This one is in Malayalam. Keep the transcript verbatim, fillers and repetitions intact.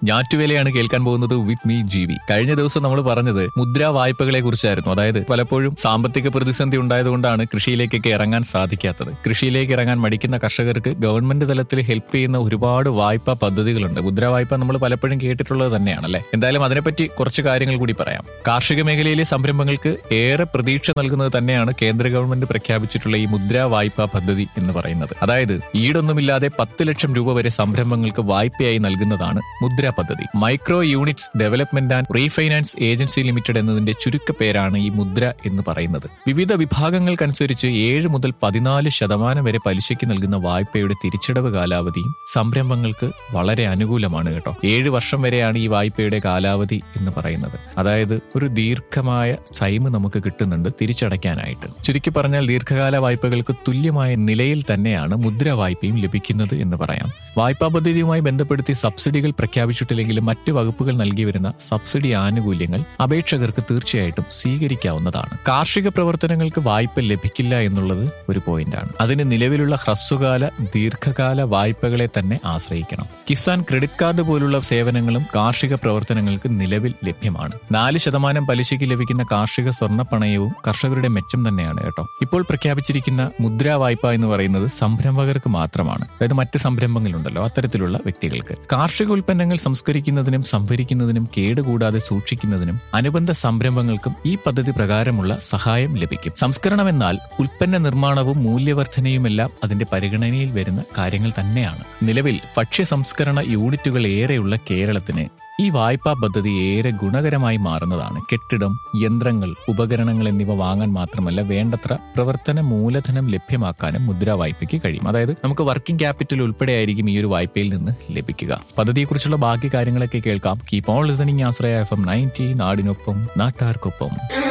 ഞാറ്റുവേലയാണ് കേൾക്കാൻ പോകുന്നത് വിത്ത് മീ ജി വി. കഴിഞ്ഞ ദിവസം നമ്മൾ പറഞ്ഞത് മുദ്രാ വായ്പകളെ കുറിച്ചായിരുന്നു. അതായത് പലപ്പോഴും സാമ്പത്തിക പ്രതിസന്ധി ഉണ്ടായതുകൊണ്ടാണ് കൃഷിയിലേക്കൊക്കെ ഇറങ്ങാൻ സാധിക്കാത്തത്. കൃഷിയിലേക്ക് ഇറങ്ങാൻ മടിക്കുന്ന കർഷകർക്ക് ഗവൺമെന്റ് തലത്തിൽ ഹെൽപ്പ് ചെയ്യുന്ന ഒരുപാട് വായ്പാ പദ്ധതികളുണ്ട്. മുദ്രാ വായ്പ നമ്മൾ പലപ്പോഴും കേട്ടിട്ടുള്ളത് തന്നെയാണല്ലേ. എന്തായാലും അതിനെപ്പറ്റി കുറച്ച് കാര്യങ്ങൾ കൂടി പറയാം. കാർഷിക മേഖലയിലെ സംരംഭങ്ങൾക്ക് ഏറെ പ്രതീക്ഷ നൽകുന്നത് തന്നെയാണ് കേന്ദ്ര ഗവൺമെന്റ് പ്രഖ്യാപിച്ചിട്ടുള്ള ഈ മുദ്രാ വായ്പാ പദ്ധതി എന്ന് പറയുന്നത്. അതായത് ഈടൊന്നുമില്ലാതെ പത്ത് ലക്ഷം രൂപ വരെ സംരംഭങ്ങൾക്ക് വായ്പയായി നൽകുന്നതാണ് മുദ്രാ പദ്ധതി. Micro units development and refinance agency limited എന്നതിന്റെ ചുരുക്ക പേരാണ് ഈ മുദ്ര എന്ന് പറയുന്നത്. വിവിധ വിഭാഗങ്ങൾക്കനുസരിച്ച് ഏഴ് മുതൽ പതിനാല് ശതമാനം വരെ പലിശയ്ക്ക് നൽകുന്ന വായ്പയുടെ തിരിച്ചടവ് കാലാവധിയും സംരംഭങ്ങൾക്ക് വളരെ അനുകൂലമാണ് കേട്ടോ. ഏഴ് വർഷം വരെയാണ് ഈ വായ്പയുടെ കാലാവധി എന്ന് പറയുന്നത്. അതായത് ഒരു ദീർഘമായ ടൈം നമുക്ക് കിട്ടുന്നുണ്ട് തിരിച്ചടയ്ക്കാനായിട്ട്. ചുരുക്കി പറഞ്ഞാൽ ദീർഘകാല വായ്പകൾക്ക് തുല്യമായ നിലയിൽ തന്നെയാണ് മുദ്രാ വായ്പയും ലഭിക്കുന്നത് എന്ന് പറയാം. വായ്പാ പദ്ധതിയുമായി ബന്ധപ്പെടുത്തി സബ്സിഡികൾ പ്രഖ്യാപിച്ചിട്ടില്ലെങ്കിലും മറ്റ് വകുപ്പുകൾ നൽകി വരുന്ന സബ്സിഡി ആനുകൂല്യങ്ങൾ അപേക്ഷകർക്ക് തീർച്ചയായിട്ടും സ്വീകരിക്കാവുന്നതാണ്. കാർഷിക പ്രവർത്തനങ്ങൾക്ക് വായ്പ ലഭിക്കില്ല എന്നുള്ളത് ഒരു പോയിന്റാണ്. അതിന് നിലവിലുള്ള ഹ്രസ്വകാല ദീർഘകാല വായ്പകളെ തന്നെ ആശ്രയിക്കണം. കിസാൻ ക്രെഡിറ്റ് കാർഡ് പോലുള്ള സേവനങ്ങളും കാർഷിക പ്രവർത്തനങ്ങൾക്ക് നിലവിൽ ലഭ്യമാണ്. നാല് ശതമാനം പലിശയ്ക്ക് ലഭിക്കുന്ന കാർഷിക സ്വർണ്ണപ്പണയവും കർഷകരുടെ മെച്ചം തന്നെയാണ് കേട്ടോ. ഇപ്പോൾ പ്രഖ്യാപിച്ചിരിക്കുന്ന മുദ്രാ വായ്പ എന്ന് പറയുന്നത് സംരംഭകർക്ക് മാത്രമാണ്. അതായത് മറ്റ് സംരംഭങ്ങളുണ്ടല്ലോ, അത്തരത്തിലുള്ള വ്യക്തികൾക്ക്. കാർഷിക ഉൽപ്പന്നങ്ങൾ സംസ്കരിക്കുന്നതിനും സംഭരിക്കുന്നതിനും കേടുകൂടാതെ സൂക്ഷിക്കുന്നതിനും അനുബന്ധ സംരംഭങ്ങൾക്കും ഈ പദ്ധതി പ്രകാരമുള്ള സഹായം ലഭിക്കും. സംസ്കരണം എന്നാൽ ഉൽപ്പന്ന നിർമ്മാണവും മൂല്യവർദ്ധനയുമെല്ലാം അതിന്റെ പരിഗണനയിൽ വരുന്ന കാര്യങ്ങൾ തന്നെയാണ്. നിലവിൽ ഭക്ഷ്യ സംസ്കരണ യൂണിറ്റുകൾ ഏറെയുള്ള കേരളത്തിന് ഈ വായ്പാ പദ്ധതി ഏറെ ഗുണകരമായി മാറുന്നതാണ്. കെട്ടിടം, യന്ത്രങ്ങൾ, ഉപകരണങ്ങൾ എന്നിവ വാങ്ങാൻ മാത്രമല്ല വേണ്ടത്ര പ്രവർത്തന മൂലധനം ലഭ്യമാക്കാനും മുദ്രാ വായ്പയ്ക്ക് കഴിയും. അതായത് നമുക്ക് വർക്കിംഗ് ക്യാപിറ്റൽ ഉൾപ്പെടെയായിരിക്കും ഈ ഒരു വായ്പയിൽ നിന്ന് ലഭിക്കുക. പദ്ധതിയെക്കുറിച്ചുള്ള ബാക്കി കാര്യങ്ങളൊക്കെ കേൾക്കാം. Keep on listening. Ashraya F M ninety, നാടിനൊപ്പം നാട്ടാർക്കൊപ്പം.